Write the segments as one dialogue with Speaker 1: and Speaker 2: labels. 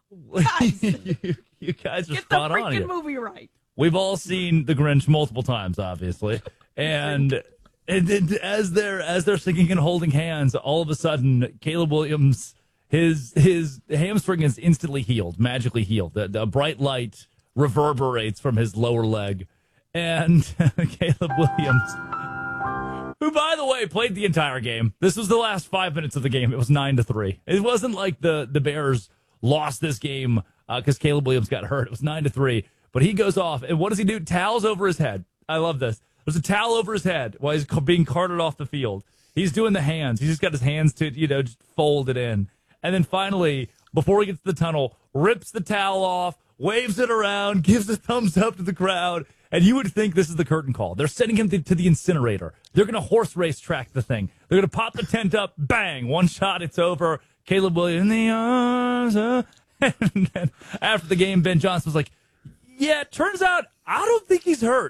Speaker 1: Guys,
Speaker 2: you guys are
Speaker 1: get the
Speaker 2: spot on
Speaker 1: freaking
Speaker 2: here.
Speaker 1: movie right.
Speaker 2: We've all seen The Grinch multiple times, obviously, and as they're singing and holding hands, all of a sudden, Caleb Williams, his hamstring is instantly healed, magically healed. The bright light reverberates from his lower leg, and Caleb Williams, who, by the way, played the entire game. This was the last 5 minutes of the game. It was 9-3. It wasn't like the Bears lost this game because Caleb Williams got hurt. It was 9-3. But he goes off, and what does he do? Towels over his head. I love this. There's a towel over his head while he's being carted off the field. He's doing the hands. He's just got his hands to, just fold it in. And then finally, before he gets to the tunnel, rips the towel off, waves it around, gives a thumbs up to the crowd. And you would think this is the curtain call. They're sending him to the incinerator. They're going to horse race track the thing. They're going to pop the tent up. Bang. One shot. It's over. Caleb Williams in the arms. And then after the game, Ben Johnson was like, yeah, it turns out I don't think he's hurt.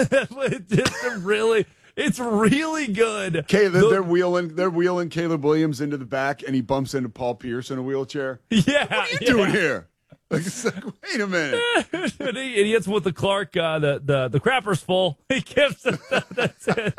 Speaker 2: It's really good.
Speaker 3: Okay, they're wheeling Caleb Williams into the back, and he bumps into Paul Pierce in a wheelchair.
Speaker 2: Yeah,
Speaker 3: what are you doing here? It's like, wait a minute.
Speaker 2: And he hits with the Clark, the crapper's full. He gives it. That's it.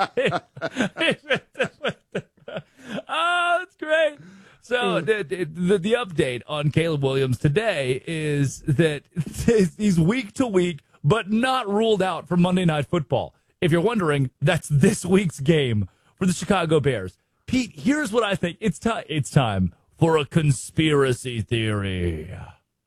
Speaker 2: Oh, that's great. So the update on Caleb Williams today is that he's week to week, but not ruled out for Monday Night Football. If you're wondering, that's this week's game for the Chicago Bears. Pete, here's what I think. It's time for a conspiracy theory.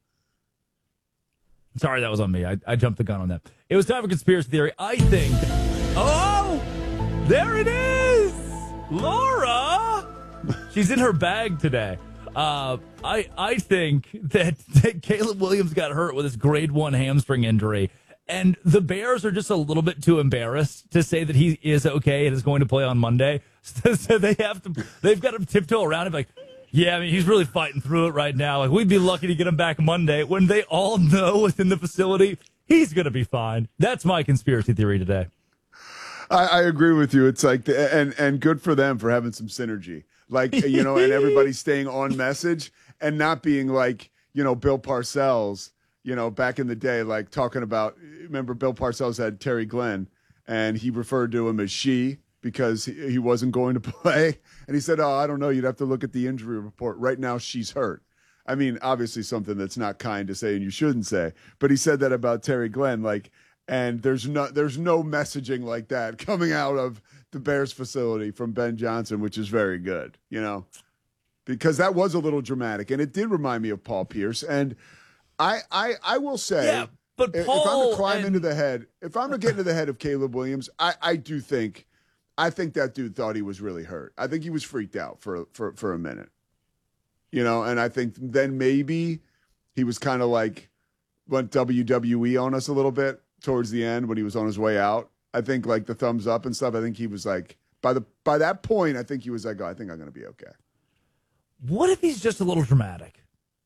Speaker 2: Sorry, that was on me. I jumped the gun on that. It was time for conspiracy theory. I think. Oh, there it is, Laura. She's in her bag today. I think that Caleb Williams got hurt with his grade 1 hamstring injury, and the Bears are just a little bit too embarrassed to say that he is okay and is going to play on Monday. So they've got to tiptoe around it like, yeah, I mean, he's really fighting through it right now. Like, we'd be lucky to get him back Monday when they all know within the facility he's going to be fine. That's my conspiracy theory today.
Speaker 3: I agree with you. It's like, and good for them for having some synergy. Like, and everybody staying on message and not being like, Bill Parcells, back in the day, like talking about, remember Bill Parcells had Terry Glenn and he referred to him as she because he wasn't going to play. And he said, oh, I don't know. You'd have to look at the injury report. Right now, she's hurt. I mean, obviously something that's not kind to say and you shouldn't say. But he said that about Terry Glenn, like, and there's no messaging like that coming out of the Bears facility from Ben Johnson, which is very good, because that was a little dramatic. And it did remind me of Paul Pierce. And I will say,
Speaker 2: yeah, but
Speaker 3: if I'm going to climb into the head, if I'm going to get into the head of Caleb Williams, I think that dude thought he was really hurt. I think he was freaked out for a minute, and I think then maybe he was kind of like went WWE on us a little bit towards the end when he was on his way out. I think like the thumbs up and stuff. I think he was like by that point. I think he was like, oh, I think I'm going to be okay.
Speaker 2: What if he's just a little dramatic?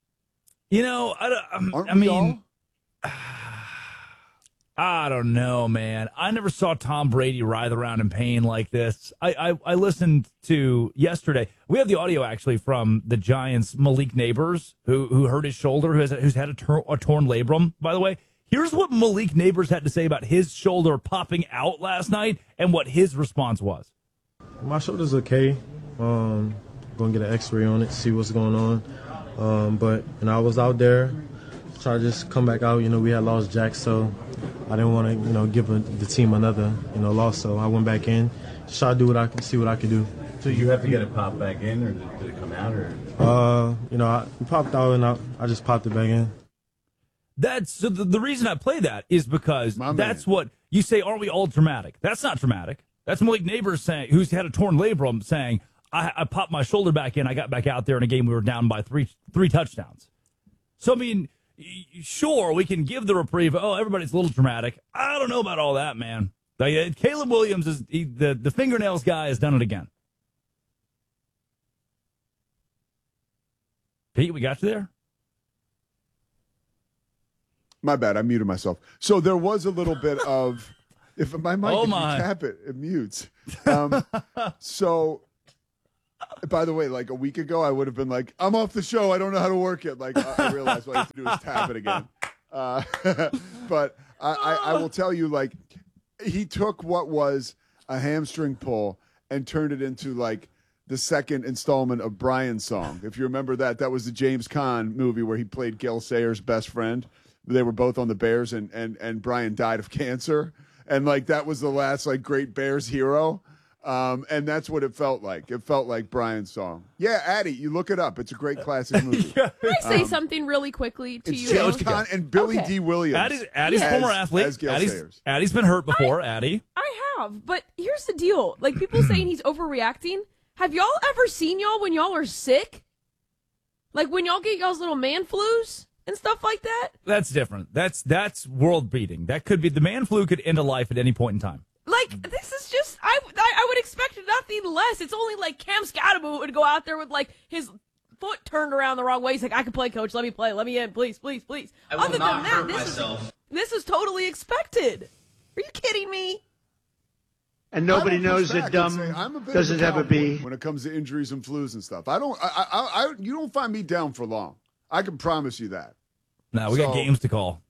Speaker 2: I mean, I don't know, man. I never saw Tom Brady writhe around in pain like this. I listened to yesterday. We have the audio actually from the Giants' Malik Neighbors, who hurt his shoulder, who's had a torn labrum. By the way, here's what Malik Neighbors had to say about his shoulder popping out last night and what his response was.
Speaker 4: My shoulder's okay. Going to get an X-ray on it, see what's going on. But I was out there. Try to just come back out. We had lost Jack, so I didn't want to, give the team another, loss. So I went back in, just try to do what I can, see what I could do.
Speaker 5: So you have to get it popped back in, or did it come out, or?
Speaker 4: We popped out and I just popped it back in.
Speaker 2: That's so the reason I play that is because that's what you say. Aren't we all dramatic? That's not dramatic. That's Malik Neighbors saying, who's had a torn labrum, saying, I popped my shoulder back in. I got back out there in a game we were down by three touchdowns. So I mean, sure, we can give the reprieve. Oh, everybody's a little dramatic. I don't know about all that, man. Like, Caleb Williams is the fingernails guy has done it again. Pete, we got you there?
Speaker 3: My bad. I muted myself. So there was a little bit of, if my mic, if you tap it, it mutes. So By the way, like a week ago, I would have been like, I'm off the show. I don't know how to work it. Like, I realized what I have to do is tap it again. But I will tell you, like, he took what was a hamstring pull and turned it into, like, the second installment of Brian's Song. If you remember that was the James Caan movie where he played Gale Sayers' best friend. They were both on the Bears, and Brian died of cancer. And, like, that was the last, like, great Bears hero. And that's what it felt like. It felt like Brian's Song. Yeah, Addie, you look it up. It's a great classic movie.
Speaker 1: Can I say something really quickly to
Speaker 3: It's
Speaker 1: you?
Speaker 3: James Caan and Billy D. Williams.
Speaker 2: Addie's former athlete.
Speaker 3: As Gale Sayers.
Speaker 2: Addie's been hurt before, Addie.
Speaker 1: I have, but here's the deal. Like, people saying he's overreacting. Have y'all ever seen y'all when y'all are sick? Like, when y'all get y'all's little man flus and stuff like that?
Speaker 2: That's different. That's world beating. That could be, the man flu could end a life at any point in time.
Speaker 1: Like, this is just, I would expect nothing less. It's only like Cam Scadaboo would go out there with, like, his foot turned around the wrong way. He's like, I can play, coach. Let me play. Let me in. Please, please, please.
Speaker 6: I will
Speaker 1: Other
Speaker 6: not
Speaker 1: than
Speaker 6: hurt
Speaker 1: that,
Speaker 6: myself.
Speaker 1: This is totally expected. Are you kidding me?
Speaker 7: And nobody
Speaker 3: I will
Speaker 7: knows
Speaker 3: push
Speaker 7: that
Speaker 3: back and
Speaker 7: dumb
Speaker 3: say I'm a bit
Speaker 7: does
Speaker 3: of
Speaker 7: it
Speaker 3: a
Speaker 7: ever
Speaker 3: cowboy
Speaker 7: be.
Speaker 3: when it comes to injuries and flus and stuff. You don't find me down for long. I can promise you that.
Speaker 2: Now we got
Speaker 3: So-
Speaker 2: games to call.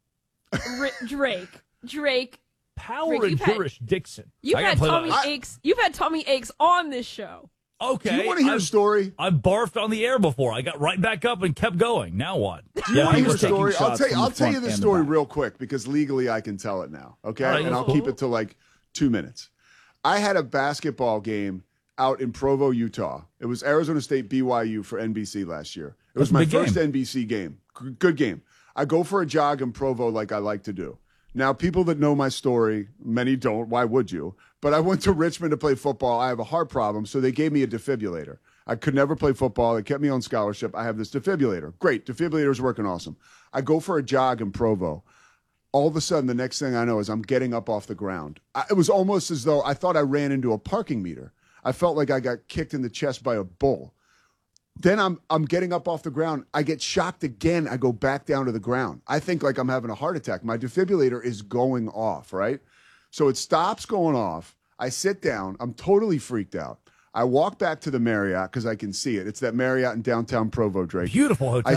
Speaker 1: Drake.
Speaker 2: Power
Speaker 1: Rick,
Speaker 2: and
Speaker 1: you've had-
Speaker 2: jurisdiction.
Speaker 1: You've
Speaker 2: I gotta
Speaker 1: had
Speaker 2: play
Speaker 1: tummy
Speaker 2: that.
Speaker 1: aches. You've had tummy aches on this show.
Speaker 2: Okay.
Speaker 3: Do you want to hear a story?
Speaker 2: I barfed on the air before. I got right back up and kept going. Now what?
Speaker 3: Do you want to hear a
Speaker 8: taking
Speaker 3: story? I'll
Speaker 8: shots
Speaker 3: tell you.
Speaker 8: from the
Speaker 3: I'll tell you
Speaker 8: front
Speaker 3: this
Speaker 8: and the
Speaker 3: story
Speaker 8: back.
Speaker 3: real quick because legally I can tell it now. Okay,
Speaker 2: All right,
Speaker 3: and I'll
Speaker 2: cool.
Speaker 3: keep it to like 2 minutes. I had a basketball game out in Provo, Utah. It was Arizona State BYU for NBC last year. It was
Speaker 2: That's a
Speaker 3: my
Speaker 2: big
Speaker 3: first
Speaker 2: game.
Speaker 3: NBC game. Good game. I go for a jog in Provo like I like to do. Now, people that know my story, many don't. Why would you? But I went to Richmond to play football. I have a heart problem, so they gave me a defibrillator. I could never play football. They kept me on scholarship. I have this defibrillator. Great. Defibrillator's working awesome. I go for a jog in Provo. All of a sudden, the next thing I know is I'm getting up off the ground. It was almost as though I thought I ran into a parking meter. I felt like I got kicked in the chest by a bull. Then I'm getting up off the ground. I get shocked again. I go back down to the ground. I think like I'm having a heart attack. My defibrillator is going off, right? So it stops going off. I sit down. I'm totally freaked out. I walk back to the Marriott because I can see it. It's that Marriott in downtown Provo, Drake.
Speaker 2: Beautiful hotel.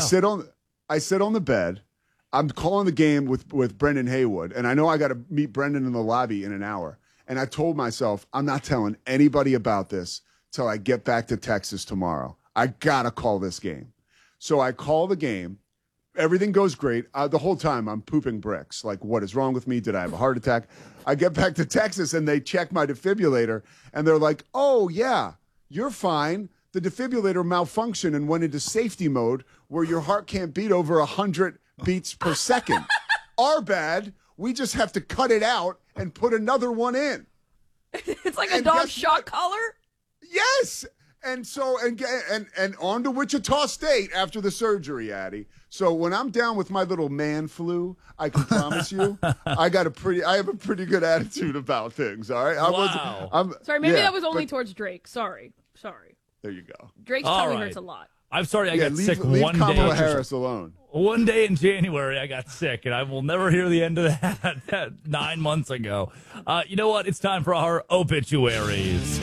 Speaker 3: I sit on the bed. I'm calling the game with Brendan Haywood, and I know I got to meet Brendan in the lobby in an hour. And I told myself, I'm not telling anybody about this till I get back to Texas tomorrow. I got to call this game. So I call the game. Everything goes great. The whole time I'm pooping bricks. Like, what is wrong with me? Did I have a heart attack? I get back to Texas, and they check my defibrillator, and they're like, oh, yeah, you're fine. The defibrillator malfunctioned and went into safety mode where your heart can't beat over 100 beats per second. Our bad. We just have to cut it out and put another one in.
Speaker 1: It's like a
Speaker 3: And
Speaker 1: dog
Speaker 3: guess
Speaker 1: shock
Speaker 3: what?
Speaker 1: collar.
Speaker 3: Yes. And so, and on to Wichita State after the surgery, Addie. So when I'm down with my little man flu, I can promise you, I have a pretty good attitude about things. All right.
Speaker 2: Wow.
Speaker 1: Sorry, maybe
Speaker 3: yeah,
Speaker 1: that was only
Speaker 3: but-
Speaker 1: towards Drake. Sorry.
Speaker 3: There you go.
Speaker 1: Drake's
Speaker 2: All
Speaker 1: tummy
Speaker 2: right.
Speaker 1: hurts a lot.
Speaker 2: I'm sorry I got sick
Speaker 3: leave
Speaker 2: one
Speaker 3: Kamala
Speaker 2: day.
Speaker 3: Harris alone.
Speaker 2: One day in January, I got sick, and I will never hear the end of that 9 months ago. You know what? It's time for our obituaries.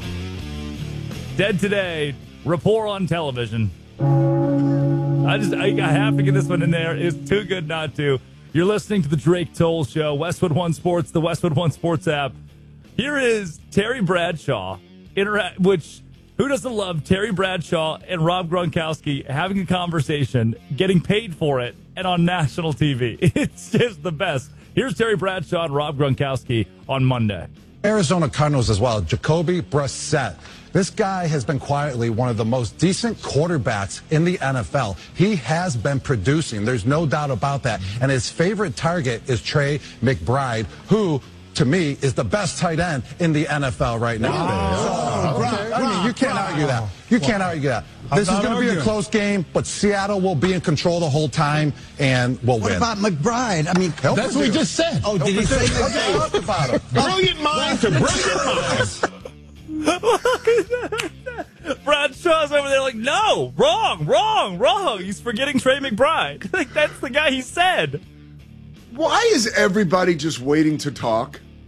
Speaker 2: Dead today, rapport on television. I have to get this one in there. It's too good not to. You're listening to the Drake Toll Show, Westwood One Sports, the Westwood One Sports app. Here is Terry Bradshaw, which who doesn't love Terry Bradshaw and Rob Gronkowski having a conversation, getting paid for it, and on national TV? It's just the best. Here's Terry Bradshaw and Rob Gronkowski on Monday.
Speaker 9: Arizona Cardinals as well, Jacoby Brissett. This guy has been quietly one of the most decent quarterbacks in the NFL. He has been producing. There's no doubt about that. And his favorite target is Trey McBride, who, to me, is the best tight end in the NFL right now. I mean, you can't argue that. You can't argue that. This is going to be a close game, but Seattle will be in control the whole time and will win.
Speaker 10: What about McBride? I mean,
Speaker 9: That's what he just said.
Speaker 10: Oh, did he say
Speaker 9: McBride? Talk about him.
Speaker 10: Brilliant mind to brilliant minds.
Speaker 2: Bradshaw's over there like, no, wrong. He's forgetting Trey McBride. Like, that's the guy he said.
Speaker 3: Why is everybody just waiting to talk?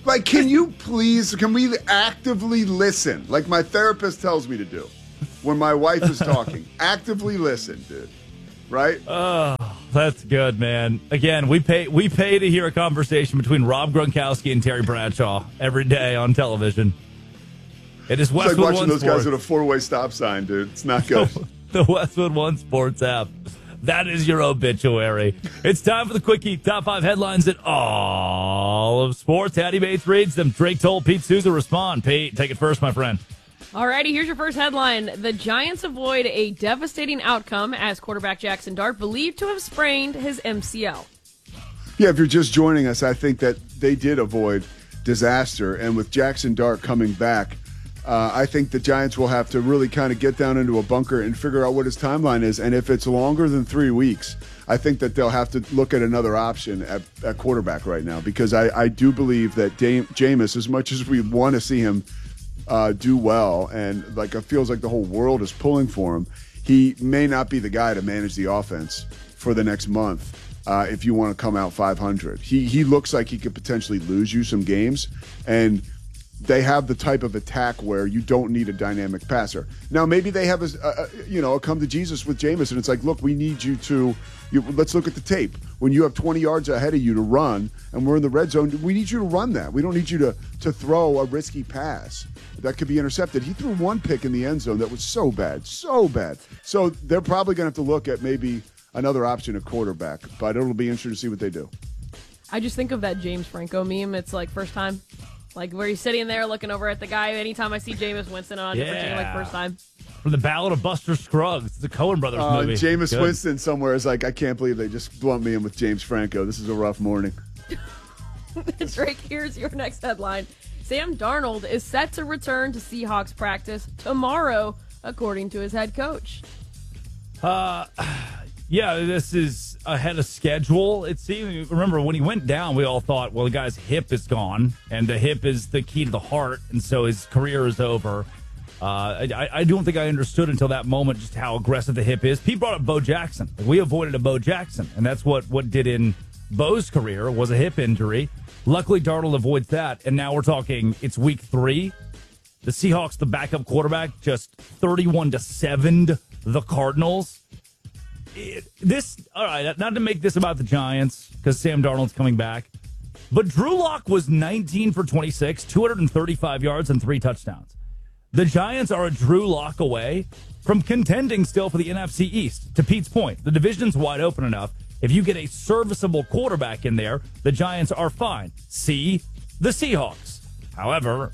Speaker 3: Like, can we actively listen? Like my therapist tells me to do when my wife is talking. Actively listen, dude. Right?
Speaker 2: Oh, that's good, man. Again, we pay to hear a conversation between Rob Gronkowski and Terry Bradshaw every day on television. It is Westwood
Speaker 3: It's like watching
Speaker 2: One
Speaker 3: those
Speaker 2: Sports.
Speaker 3: guys with a four-way stop sign, dude. It's not good.
Speaker 2: The Westwood One Sports app. That is your obituary. It's time for the Quickie. Top 5 headlines in all of sports. Hattie Bates reads them. Drake told Pete Souza respond. Pete, take it first, my friend.
Speaker 1: Alrighty, here's your first headline. The Giants avoid a devastating outcome as quarterback Jackson Dart believed to have sprained his MCL.
Speaker 3: Yeah, if you're just joining us, I think that they did avoid disaster. And with Jackson Dart coming back, I think the Giants will have to really kind of get down into a bunker and figure out what his timeline is. And if it's longer than 3 weeks, I think that they'll have to look at another option at quarterback right now, because I do believe that Jameis, as much as we want to see him do well, and like it feels like the whole world is pulling for him, he may not be the guy to manage the offense for the next month. If you want to come out 500, he looks like he could potentially lose you some games, and they have the type of attack where you don't need a dynamic passer. Now, maybe they have a come to Jesus with Jameis, and it's like, look, we need you to. Let's look at the tape. When you have 20 yards ahead of you to run, and we're in the red zone, we need you to run that. We don't need you to throw a risky pass that could be intercepted. He threw one pick in the end zone that was so bad, so bad. So they're probably going to have to look at maybe another option at quarterback, but it'll be interesting to see what they do.
Speaker 1: I just think of that James Franco meme. It's like first time. Like where he's sitting there looking over at the guy. Anytime I see Jameis Winston on a different team, like first time.
Speaker 2: From the Ballad of Buster Scruggs. It's a Coen Brothers movie.
Speaker 3: Jameis
Speaker 2: Good.
Speaker 3: Winston somewhere is like, I can't believe they just lumped me in with James Franco. This is a rough morning.
Speaker 1: Drake, here's your next headline. Sam Darnold is set to return to Seahawks practice tomorrow, according to his head coach.
Speaker 2: Yeah, this is ahead of schedule. It seems. Remember, when he went down, we all thought, well, the guy's hip is gone, and the hip is the key to the heart, and so his career is over. I don't think I understood until that moment just how aggressive the hip is. Pete brought up Bo Jackson. We avoided a Bo Jackson, and that's what did in Bo's career was a hip injury. Luckily, Darnold avoids that, and now we're talking it's week 3. The Seahawks, the backup quarterback, just 31-7 the Cardinals. All right, not to make this about the Giants, because Sam Darnold's coming back, but Drew Lock was 19 for 26, 235 yards and 3 touchdowns. The Giants are a Drew Lock away from contending still for the NFC East. To Pete's point, the division's wide open enough. If you get a serviceable quarterback in there, the Giants are fine. See the Seahawks. However,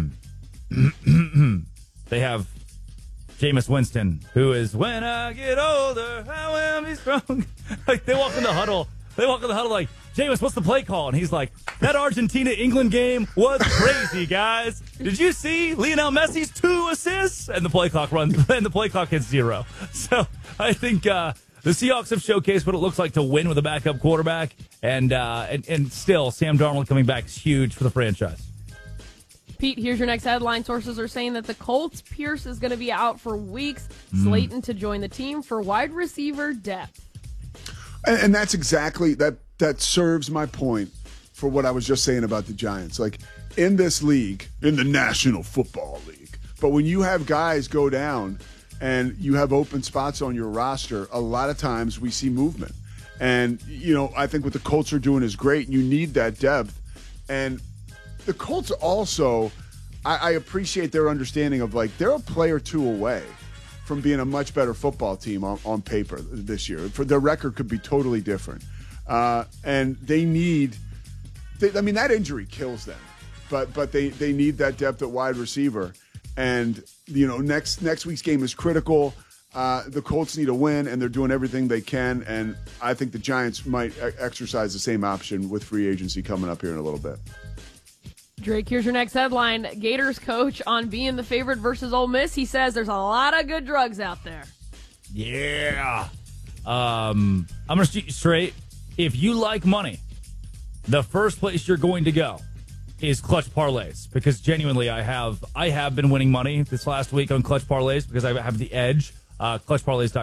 Speaker 2: they have Jameis Winston, who is, when I get older, I will be strong. Like, they walk in the huddle like, Jameis, what's the play call? And he's like, that Argentina-England game was crazy, guys. Did you see Lionel Messi's 2 assists? And the play clock runs, and the play clock hits 0. So I think the Seahawks have showcased what it looks like to win with a backup quarterback, and still, Sam Darnold coming back is huge for the franchise.
Speaker 1: Pete, here's your next headline. Sources are saying that the Colts' Pierce is going to be out for weeks. Slayton to join the team for wide receiver depth.
Speaker 3: And that's exactly, that serves my point for what I was just saying about the Giants. Like, in this league, in the National Football League, but when you have guys go down and you have open spots on your roster, a lot of times we see movement. And, I think what the Colts are doing is great. You need that depth. And the Colts also, I appreciate their understanding of, like, they're a player or two away from being a much better football team on paper this year. For their record could be totally different. And they need, that injury kills them. But they need that depth at wide receiver. And, next week's game is critical. The Colts need a win, and they're doing everything they can. And I think the Giants might exercise the same option with free agency coming up here in a little bit.
Speaker 1: Drake, here's your next headline. Gators coach on being the favorite versus Ole Miss. He says there's a lot of good drugs out there.
Speaker 2: Yeah. I'm going to shoot you straight. If you like money, the first place you're going to go is Clutch Parlays, because genuinely I have been winning money this last week on Clutch Parlays because I have the edge.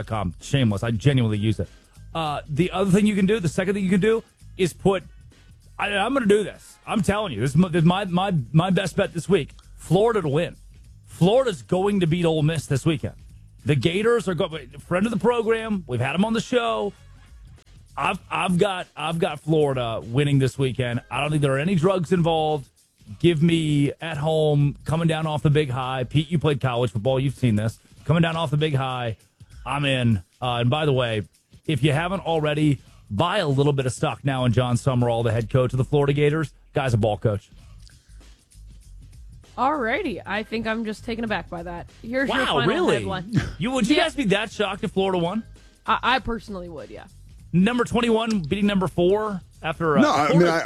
Speaker 2: ClutchParlays.com. Shameless. I genuinely use it. The other thing you can do, the second thing you can do is put I'm going to do this. I'm telling you, this is my best bet this week. Florida to win. Florida's going to beat Ole Miss this weekend. The Gators are going. Friend of the program. We've had them on the show. I've got Florida winning this weekend. I don't think there are any drugs involved. Give me at home, coming down off the big high. Pete, you played college football. You've seen this. Coming down off the big high. I'm in. And by the way, if you haven't already, buy a little bit of stock now in John Summerall, the head coach of the Florida Gators. Guy's a ball coach.
Speaker 1: Alrighty, I think I'm just taken aback by that. Here's your final
Speaker 2: really?
Speaker 1: headline.
Speaker 2: Would you guys be that shocked if Florida won?
Speaker 1: I personally would, yeah.
Speaker 2: Number 21 beating number 4 after.
Speaker 3: No,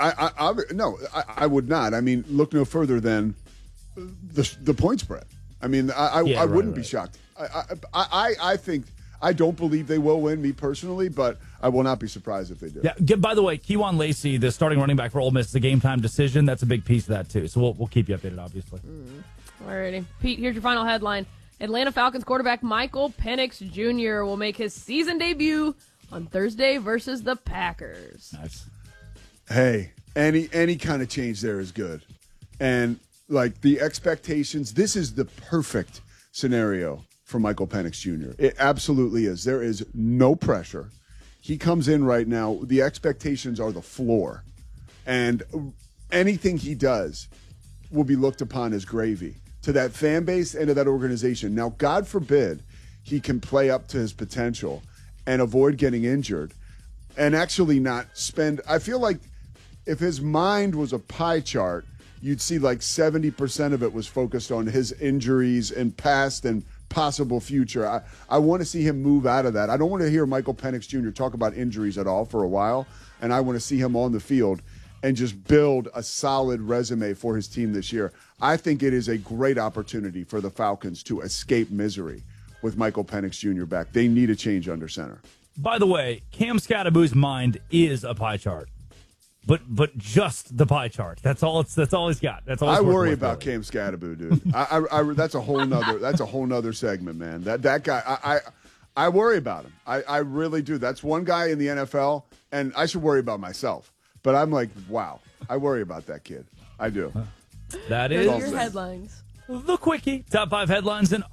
Speaker 3: I would not. I mean, look no further than the point spread. I mean, I wouldn't be shocked. I think. I don't believe they will win, me personally, but I will not be surprised if they do.
Speaker 2: Yeah. By the way, Kejuan Lacey, the starting running back for Ole Miss, is a game-time decision. That's a big piece of that, too. So we'll keep you updated, obviously.
Speaker 1: Alrighty. Pete, here's your final headline. Atlanta Falcons quarterback Michael Penix Jr. will make his season debut on Thursday versus the Packers.
Speaker 2: Nice.
Speaker 3: Hey, any kind of change there is good. And, like, the expectations, this is the perfect scenario for Michael Penix Jr. It absolutely is. There is no pressure. He comes in right now. The expectations are the floor. And anything he does will be looked upon as gravy to that fan base and to that organization. Now, God forbid he can play up to his potential and avoid getting injured and actually not spend. I feel like if his mind was a pie chart, you'd see like 70% of it was focused on his injuries and past and possible future. I want to see him move out of that. I don't want to hear Michael Penix Jr. talk about injuries at all for a while, and I want to see him on the field and just build a solid resume for his team this year. I think it is a great opportunity for the Falcons to escape misery with Michael Penix Jr. back. They need a change under center.
Speaker 2: By the way, Cam Scattaboo's mind is a pie chart. But just the pie chart. That's all he's got. That's all.
Speaker 3: I worry about Cam Scattaboo, dude. I that's a whole nother segment, man. That guy, I worry about him. I really do. That's one guy in the NFL, and I should worry about myself. But I'm like, wow, I worry about that kid. I do.
Speaker 2: That is
Speaker 1: your headlines.
Speaker 2: The Quickie. Top 5 headlines in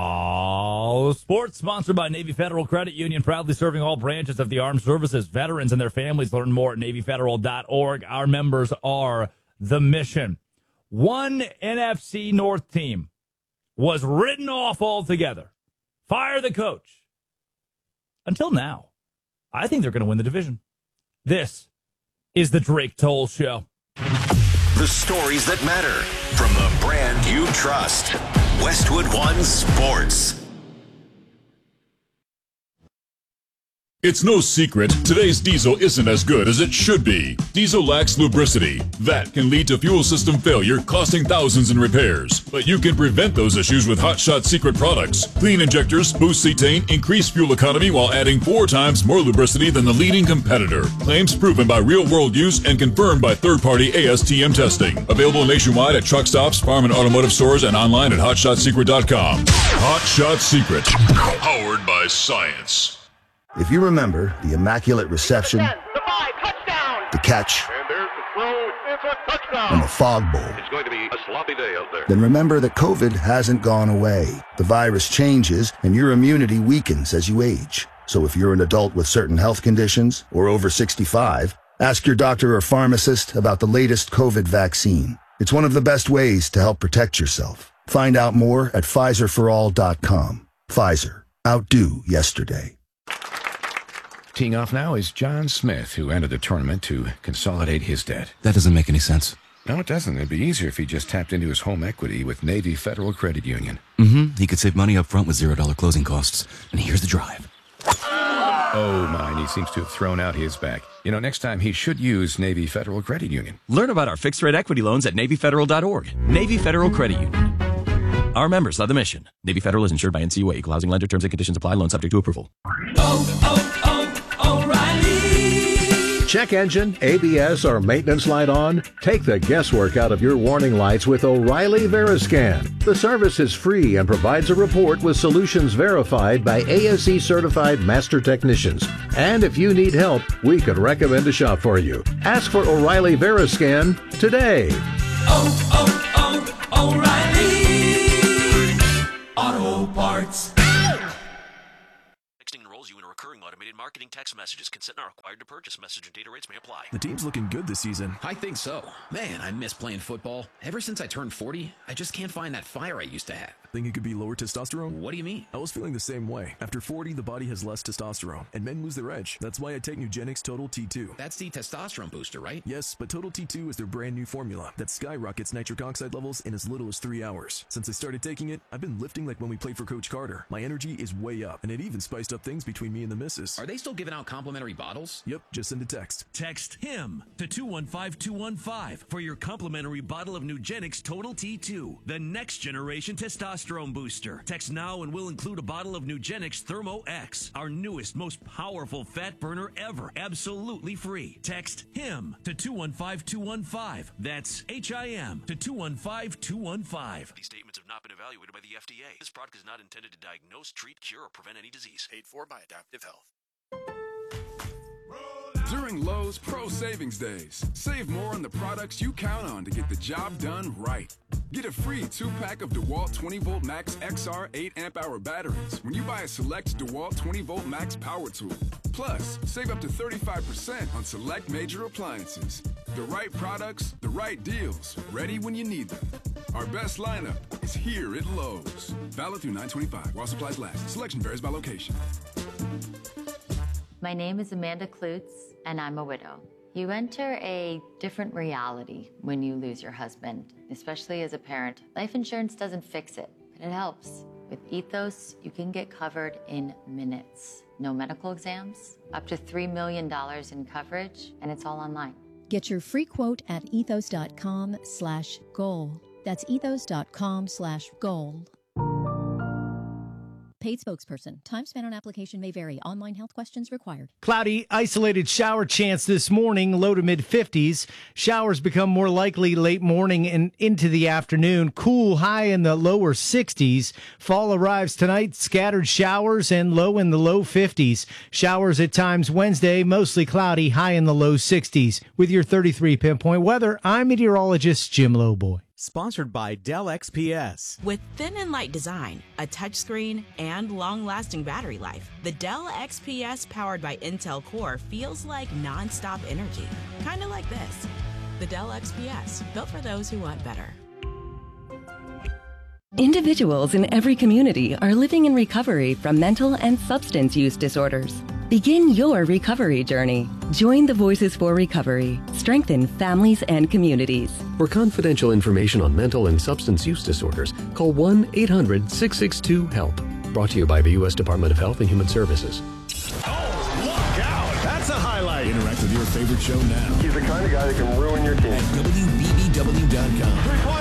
Speaker 2: all sports. Sponsored by Navy Federal Credit Union. Proudly serving all branches of the armed services. Veterans and their families. Learn more at NavyFederal.org. Our members are the mission. One NFC North team was written off altogether. Fire the coach. Until now, I think they're going to win the division. This is the Drake Toll Show.
Speaker 6: The stories that matter from the brand you trust. Westwood One Sports.
Speaker 8: It's no secret, today's diesel isn't as good as it should be. Diesel lacks lubricity. That can lead to fuel system failure, costing thousands in repairs. But you can prevent those issues with Hot Shot Secret products. Clean injectors, boost cetane, increase fuel economy while adding 4 times more lubricity than the leading competitor. Claims proven by real-world use and confirmed by third-party ASTM testing. Available nationwide at truck stops, farm and automotive stores, and online at HotShotSecret.com. Hot Shot Secret. Powered by science.
Speaker 11: If you remember the immaculate reception, the catch, and the fog bowl,
Speaker 12: it's going to be a sloppy day out there.
Speaker 11: Then remember that COVID hasn't gone away. The virus changes, and your immunity weakens as you age. So if you're an adult with certain health conditions or over 65, ask your doctor or pharmacist about the latest COVID vaccine. It's one of the best ways to help protect yourself. Find out more at PfizerForAll.com. Pfizer. Outdo yesterday.
Speaker 13: Teeing off now is John Smith, who entered the tournament to consolidate his debt.
Speaker 14: That doesn't make any sense.
Speaker 13: No, it doesn't. It'd be easier if he just tapped into his home equity with Navy Federal Credit Union.
Speaker 14: He could save money up front with $0 closing costs. And here's the drive.
Speaker 13: Oh, my, and he seems to have thrown out his back. You know, next time he should use Navy Federal Credit Union.
Speaker 15: Learn about our fixed-rate equity loans at NavyFederal.org. Navy Federal Credit Union. Our members are the mission. Navy Federal is insured by NCUA. Equal housing lender. Terms and conditions apply. Loan subject to approval.
Speaker 16: O'Reilly. check engine, ABS, or maintenance light on? Take the guesswork out of your warning lights with O'Reilly Veriscan. The service is free and provides a report with solutions verified by ASE certified master technicians. And if you need help, we could recommend a shop for you. Ask for O'Reilly Veriscan today.
Speaker 17: O'Reilly Auto Parts.
Speaker 18: Texting enrolls you in a recurring automated marketing text messages. Consent not required to purchase. Message and data rates may apply.
Speaker 19: The team's looking good this season.
Speaker 20: I think so. Man, I miss playing football. Ever since I turned 40, I just can't find that fire I used to have.
Speaker 19: Think it could be lower testosterone?
Speaker 20: What do you mean?
Speaker 19: I was feeling the same way. After 40, the body has less testosterone, and men lose their edge. That's why I take Nugenix Total T2.
Speaker 20: That's the testosterone booster, right?
Speaker 19: Yes, but Total T2 is their brand new formula that skyrockets nitric oxide levels in as little as 3 hours. Since I started taking it, I've been lifting like when we played for Coach Carter. My energy is way up, and it even spiced up things between me and the missus.
Speaker 20: Are they still giving out complimentary bottles?
Speaker 19: Yep, just send a text.
Speaker 17: Text HIM to 215-215 for your complimentary bottle of Nugenix Total T2, the next generation testosterone booster. Text now and we'll include a bottle of Nugenix Thermo X, our newest, most powerful fat burner ever, absolutely free. Text HIM to 215-215. That's HIM to 215-215.
Speaker 18: These statements have not been evaluated by the FDA. This product is not intended to diagnose, treat, cure, or prevent any disease. Paid for by Adaptive Health.
Speaker 21: During Lowe's Pro Savings Days, save more on the products you count on to get the job done right. Get a free 2-pack of DeWalt 20V Max XR 8-amp-hour batteries when you buy a select DeWalt 20V Max power tool. Plus, save up to 35% on select major appliances. The right products, the right deals, ready when you need them. Our best lineup is here at Lowe's. Valid through 9/25 while supplies last. Selection varies by location.
Speaker 22: My name is Amanda Klutz, and I'm a widow. You enter a different reality when you lose your husband, especially as a parent. Life insurance doesn't fix it, but it helps. With Ethos, you can get covered in minutes. No medical exams, up to $3 million in coverage, and it's all online.
Speaker 23: Get your free quote at ethos.com/goal. That's ethos.com/goal. Paid spokesperson. Time spent on application may vary. Online health questions required.
Speaker 24: Cloudy, isolated shower chance this morning, low to mid-50s. Showers become more likely late morning and into the afternoon. Cool high in the lower 60s. Fall arrives tonight, scattered showers and low in the low 50s. Showers at times Wednesday, mostly cloudy, high in the low 60s. With your 33 pinpoint weather, I'm meteorologist Jim Lowboy.
Speaker 25: Sponsored by Dell XPS.
Speaker 26: With thin and light design, a touchscreen, and long-lasting battery life, the Dell XPS powered by Intel Core feels like non-stop energy. Kind of like this. The Dell XPS, built for those who want better.
Speaker 27: Individuals in every community are living in recovery from mental and substance use disorders. Begin your recovery journey. Join the Voices for Recovery. Strengthen families and communities.
Speaker 28: For confidential information on mental and substance use disorders, call 1-800-662-HELP. Brought to you by the U.S. Department of Health and Human Services.
Speaker 10: Oh, look out! That's a highlight.
Speaker 8: Interact with your favorite show now.
Speaker 12: He's the kind of guy that can ruin your team.
Speaker 8: At WBBW.com.